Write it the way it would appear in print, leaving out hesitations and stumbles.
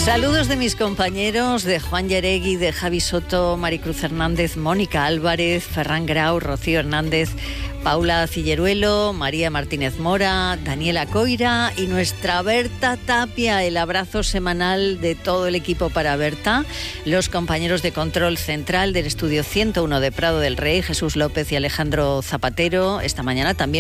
Saludos de mis compañeros, de Juan Yaregui, de Javi Soto, Maricruz Hernández, Mónica Álvarez, Ferran Grau, Rocío Hernández, Paula Cilleruelo, María Martínez Mora, Daniela Coira y nuestra Berta Tapia. El abrazo semanal de todo el equipo para Berta, los compañeros de control central del estudio 101 de Prado del Rey, Jesús López y Alejandro Zapatero. Esta mañana también